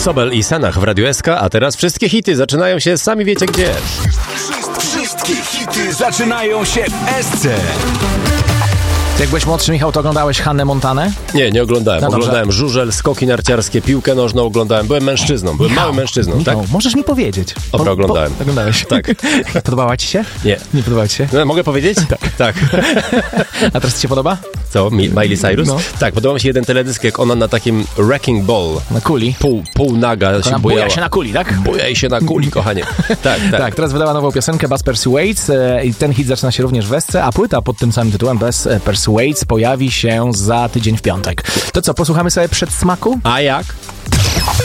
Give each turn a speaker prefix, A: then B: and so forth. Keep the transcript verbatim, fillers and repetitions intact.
A: Sobel i Sanach w Radiu S K, a teraz wszystkie hity zaczynają się sami wiecie gdzie.
B: Wszystkie hity zaczynają się w S C.
C: Ty jak byłeś młodszy, Michał, to oglądałeś Hannę Montanę?
A: Nie, nie oglądałem.
C: No
A: oglądałem żużel, skoki narciarskie, piłkę nożną oglądałem. Byłem mężczyzną, byłem
C: Michał,
A: małym mężczyzną,
C: Michał,
A: tak?
C: możesz mi powiedzieć.
A: Dobra, oglądałem.
C: Po, oglądałeś?
A: Tak.
C: Podobała ci się?
A: Nie.
C: Nie podobała ci się?
A: No, mogę powiedzieć? Tak. tak.
C: A teraz ci się podoba?
A: Co? Mi- Miley Cyrus?
C: No.
A: Tak, podobał mi się jeden teledysk, jak ona na takim wrecking ball,
C: Na kuli.
A: pół, pół naga się
C: Ona
A: bujała.
C: buja się na kuli, tak?
A: Bujaj się na kuli, kochanie. Tak, tak.
C: Tak, teraz wydała nową piosenkę Buzz Persuades e, i ten hit zaczyna się również w S C, a płyta pod tym samym tytułem Buzz Persuades pojawi się za tydzień w piątek. To co, posłuchamy sobie przedsmaku?
A: A jak?